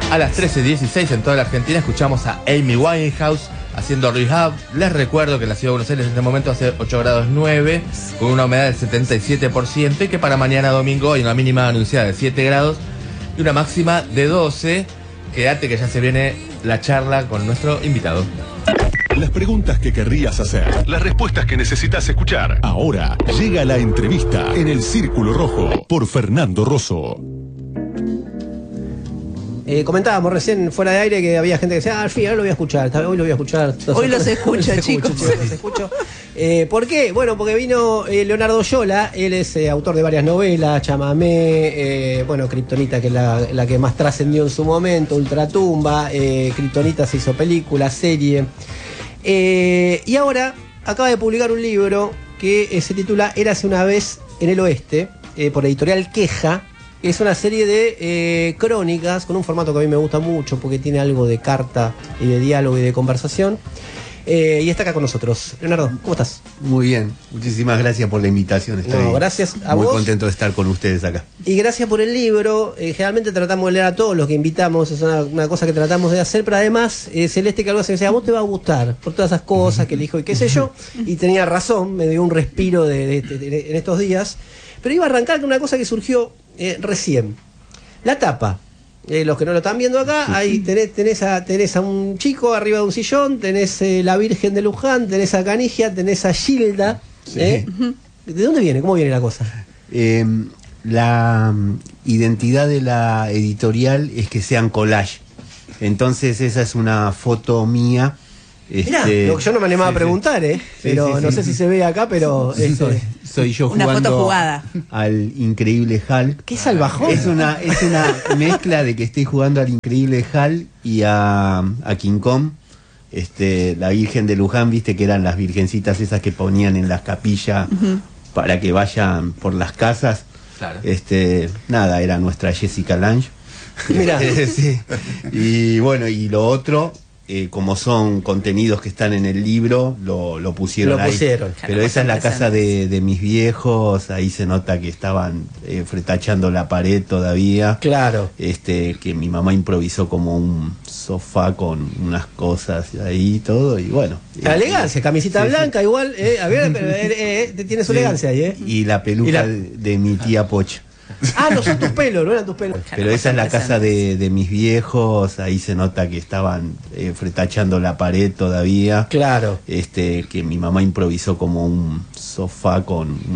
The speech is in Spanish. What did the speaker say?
A las 13:16 en toda la Argentina escuchamos a Amy Winehouse haciendo Rehab. Les recuerdo que en la ciudad de Buenos Aires en este momento hace 8 grados 9 con una humedad del 77% y que para mañana domingo hay una mínima anunciada de 7 grados y una máxima de 12. Quédate que ya se viene la charla con nuestro invitado. Las preguntas que querrías hacer, las respuestas que necesitas escuchar. Ahora llega la entrevista en el Círculo Rojo por Fernando Rosso. Comentábamos recién fuera de aire que había gente que decía, al final lo voy a escuchar, hoy lo voy a escuchar. Hoy los escucho, chicos. Los escucho. ¿Por qué? Bueno, porque vino Leonardo Yola, él es autor de varias novelas, Chamamé, Kriptonita, que es la que más trascendió en su momento, Ultratumba, Kriptonita se hizo película, serie. Y ahora acaba de publicar un libro que se titula Érase una vez en el Oeste, por Editorial Queja. Es una serie de crónicas con un formato que a mí me gusta mucho porque tiene algo de carta y de diálogo y de conversación. Y está acá con nosotros. Leonardo, ¿cómo estás? Muy bien, muchísimas gracias por la invitación. Estoy gracias a muy vos. Contento de estar con ustedes acá. Y gracias por el libro. Generalmente tratamos de leer a todos los que invitamos, es una cosa que tratamos de hacer, pero además Celeste que algo se decía, a vos te va a gustar por todas esas cosas que le dijo y qué sé yo. Y tenía razón, me dio un respiro en estos días. Pero iba a arrancar con una cosa que surgió recién. La tapa. Los que no lo están viendo acá, ahí tenés a un chico arriba de un sillón, tenés la Virgen de Luján, tenés a Canigia, tenés a Gilda. Sí. ¿De dónde viene? ¿Cómo viene la cosa? La identidad de la editorial es que sean collage. Entonces esa es una foto mía. Mirá, lo que yo no me animaba a preguntar, pero no sé si se ve acá, pero soy yo una jugando foto jugada al Increíble Hulk. ¿Qué salvajón? Es una mezcla de que estoy jugando al Increíble Hulk y a King Kong. La Virgen de Luján, viste que eran las virgencitas esas que ponían en las capillas para que vayan por las casas. Claro. Nada, era nuestra Jessica Lange. Mirá. Sí. Y bueno, y lo otro, como son contenidos que están en el libro, lo pusieron ahí. Pero esa es la casa de mis viejos, ahí se nota que estaban fretachando la pared todavía. Claro. Que mi mamá improvisó como un sofá con unas cosas ahí y todo, y bueno. La elegancia, camisita blanca, igual, a ver, tiene su elegancia ahí, Y la peluca de mi tía Pocha. Ah, no son tus pelos, no eran tus pelos. Pero esa es la casa de mis viejos, ahí se nota que estaban fretachando la pared todavía. Claro. Que mi mamá improvisó como un sofá con